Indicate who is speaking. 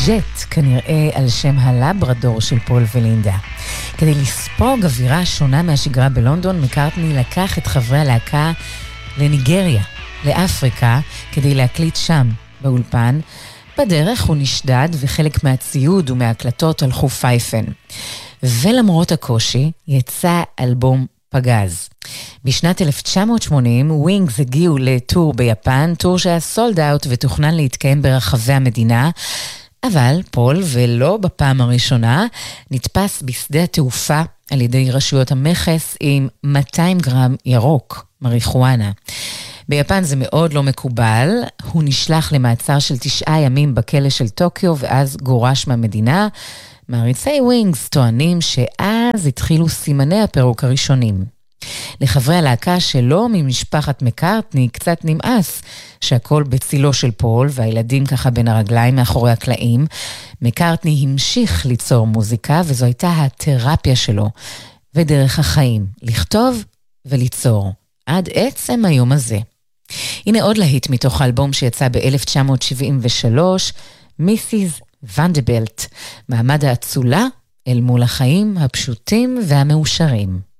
Speaker 1: ג'ט, כנראה על שם הלברדור של פול ולינדה. כדי לספוג אווירה שונה מהשגרה בלונדון, מקארטני לקח את חברי הלהקה לניגריה, לאפריקה, כדי להקליט שם, באולפן. בדרך הוא נשדד וחלק מהציוד ומההקלטות הלכו פייפן. ולמרות הקושי, יצא אלבום פגז. בשנת 1980 ווינגס הגיעו לטור ביפן, טור שהיה סולד אאוט ותוכנן להתקיים ברחבי המדינה, אבל פול, ולא בפעם הראשונה, נתפס בשדה התעופה על ידי רשויות המכס עם 200 גרם ירוק, מריחואנה. ביפן זה מאוד לא מקובל, הוא נשלח למעצר של 9 ימים בכלא של טוקיו ואז גורש מהמדינה. מעריצי ווינגס טוענים שאז התחילו סימני הפירוק הראשונים. לחברי הלהקה שלו ממשפחת מקארטני קצת נמאס שהכל בצילו של פול והילדים ככה בין הרגליים מאחורי הקלעים. מקארטני המשיך ליצור מוזיקה וזו הייתה התרפיה שלו ודרך החיים, לכתוב וליצור עד עצם היום הזה. הנה עוד להיט מתוך האלבום שיצא ב-1973, מיסיס ונדרבילט, מעמד האצולה אל מול החיים הפשוטים והמאושרים.